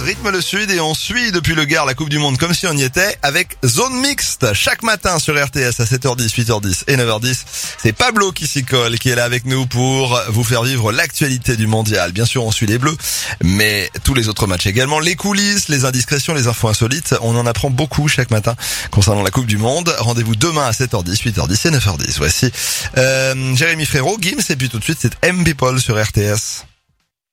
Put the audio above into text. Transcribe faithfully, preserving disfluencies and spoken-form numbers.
rythme le sud et on suit depuis le Gard la Coupe du Monde comme si on y était avec Zone Mixte. Chaque matin sur R T S à sept heures dix, huit heures dix et neuf heures dix. C'est Pablo qui s'y colle, qui est là avec nous pour vous faire vivre l'actualité du mondial. Bien sûr, on suit les Bleus, mais tous les autres matchs également. Les coulisses, les indiscrétions, les infos insolites. On en apprend beaucoup chaque matin concernant la Coupe du Monde. Rendez-vous demain à sept heures dix, huit heures dix et neuf heures dix. Voici euh, Jérémy Frérot, Gims, et puis tout de suite c'est M People sur R T S.